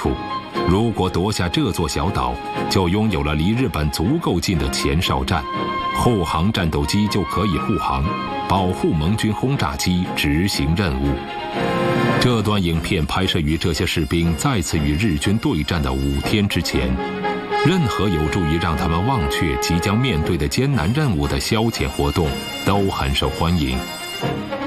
处。如果夺下这座小岛，就拥有了离日本足够近的前哨站，护航战斗机就可以护航，保护盟军轰炸机执行任务。这段影片拍摄于这些士兵再次与日军对战的5天之前。任何有助于让他们忘却即将面对的艰难任务的消遣活动都很受欢迎。